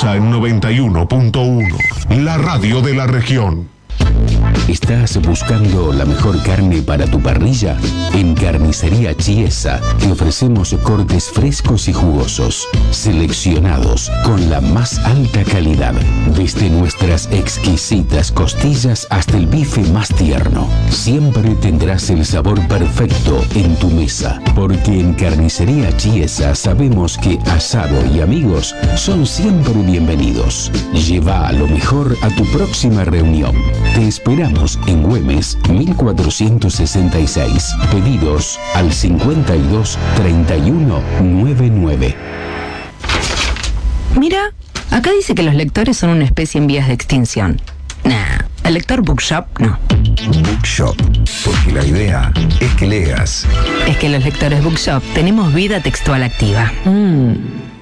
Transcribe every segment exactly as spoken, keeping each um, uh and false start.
Mendoza en noventa y uno punto uno, la radio de la región. ¿Estás buscando la mejor carne para tu parrilla? En Carnicería Chiesa te ofrecemos cortes frescos y jugosos, seleccionados con la más alta calidad, desde nuestras exquisitas costillas hasta el bife más tierno. Siempre tendrás el sabor perfecto en tu mesa, porque en Carnicería Chiesa sabemos que asado y amigos son siempre bienvenidos. Lleva lo mejor a tu próxima reunión. Te esperamos en Güemes mil cuatrocientos sesenta y seis. Pedidos al cincuenta y dos treinta y uno noventa y nueve. Mira, acá dice que los lectores son una especie en vías de extinción. Nah, el lector Bookshop no. Bookshop, porque la idea es que leas. Es que los lectores Bookshop tenemos vida textual activa. Mm.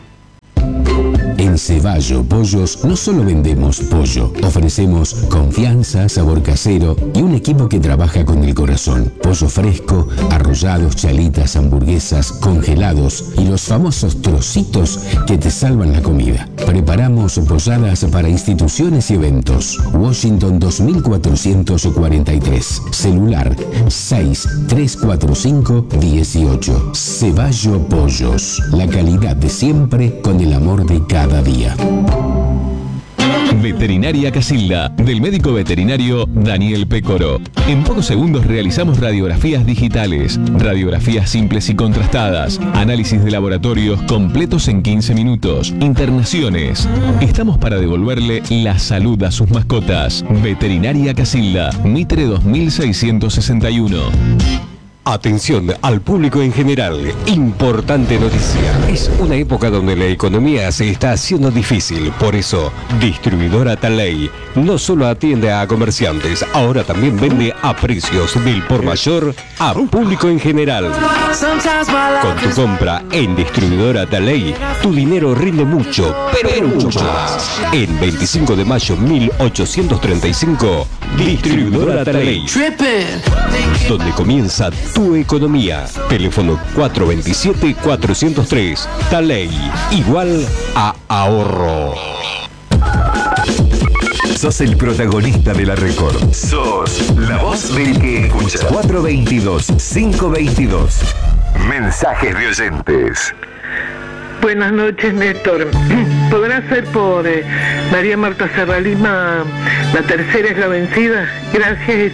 En Ceballo Pollos no solo vendemos pollo, ofrecemos confianza, sabor casero y un equipo que trabaja con el corazón. Pollo fresco, arrollados, chalitas, hamburguesas, congelados y los famosos trocitos que te salvan la comida. Preparamos posadas para instituciones y eventos. Washington dos mil cuatrocientos cuarenta y tres. Celular seis tres cuatro cinco uno ocho. Ceballo Pollos. La calidad de siempre con el amor de cada día. Veterinaria Casilda, del médico veterinario Daniel Pécoro. En pocos segundos realizamos radiografías digitales, radiografías simples y contrastadas, análisis de laboratorios completos en quince minutos, internaciones. Estamos para devolverle la salud a sus mascotas. Veterinaria Casilda, Mitre dos mil seiscientos sesenta y uno. Atención al público en general, importante noticia. Es una época donde la economía se está haciendo difícil, por eso Distribuidora Taley no solo atiende a comerciantes, ahora también vende a precios del por mayor a público en general. Con tu compra en Distribuidora Taley, tu dinero rinde mucho, pero mucho más. En veinticinco de mayo mil ochocientos treinta y cinco, Distribuidora Taley, donde comienza tu economía. Teléfono cuatro dos siete cuatro cero tres. Taley, igual a ahorro. Sos el protagonista de la Record. Sos la voz del que escucha. cuatro dos dos cinco dos dos. Mensajes de oyentes. Buenas noches, Néstor. ¿Podrá ser por eh, María Marta Serralima, la tercera es la vencida? Gracias.